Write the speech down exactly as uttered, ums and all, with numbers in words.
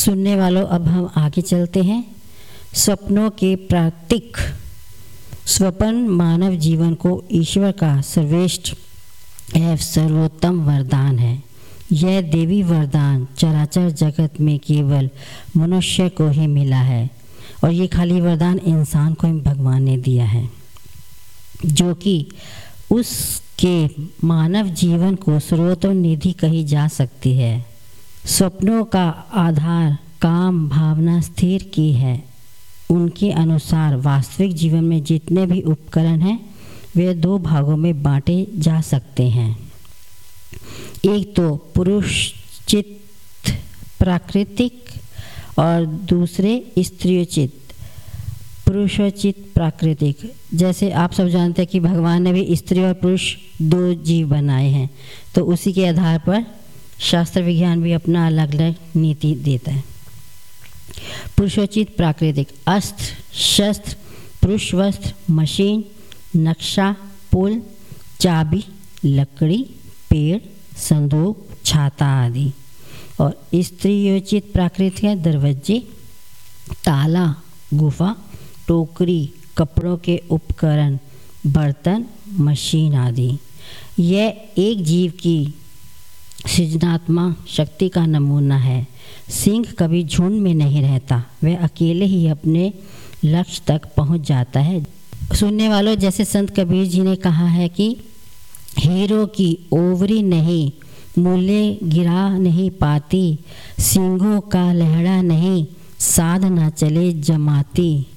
सुनने वालों, अब हम आगे चलते हैं। सपनों के प्रतीक। स्वप्न मानव जीवन को ईश्वर का सर्वश्रेष्ठ एवं सर्वोत्तम वरदान है। यह देवी वरदान चराचर जगत में केवल मनुष्य को ही मिला है और ये खाली वरदान इंसान को ही भगवान ने दिया है, जो कि उसके मानव जीवन को सर्वोत्तम निधि कही जा सकती है। स्वप्नों का आधार काम भावना स्थिर की है। उनके अनुसार वास्तविक जीवन में जितने भी उपकरण हैं वे दो भागों में बांटे जा सकते हैं। एक तो पुरुषोचित प्राकृतिक और दूसरे स्त्रियोचित। पुरुषोचित प्राकृतिक, जैसे आप सब जानते हैं कि भगवान ने भी स्त्री और पुरुष दो जीव बनाए हैं, तो उसी के आधार पर शास्त्र विज्ञान भी अपना अलग अलग नीति देता है। पुरुषोचित प्राकृतिक अस्त्र शस्त्र, पुरुष वस्त्र, मशीन, नक्शा, पुल, चाबी, लकड़ी, पेड़, संदूक, छाता आदि। और स्त्रियोचित प्राकृतिक है दरवाजे, ताला, गुफा, टोकरी, कपड़ों के उपकरण, बर्तन, मशीन आदि। यह एक जीव की सृजनात्मक शक्ति का नमूना है। सिंह कभी झुंड में नहीं रहता, वह अकेले ही अपने लक्ष्य तक पहुंच जाता है। सुनने वालों, जैसे संत कबीर जी ने कहा है कि हीरो की ओवरी नहीं, मूल्य गिरा नहीं पाती, सिंहों का लहड़ा नहीं, साध ना चले जमाती।